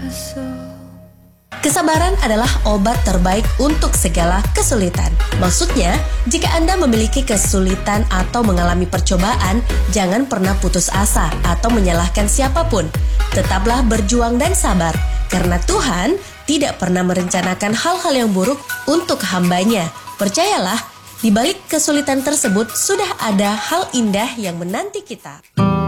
Kesabaran adalah obat terbaik untuk segala kesulitan. Maksudnya, jika Anda memiliki kesulitan atau mengalami percobaan, jangan pernah putus asa atau menyalahkan siapapun. Tetaplah berjuang dan sabar, karena Tuhan tidak pernah merencanakan hal-hal yang buruk untuk hamba-Nya. Percayalah, di balik kesulitan tersebut sudah ada hal indah yang menanti kita.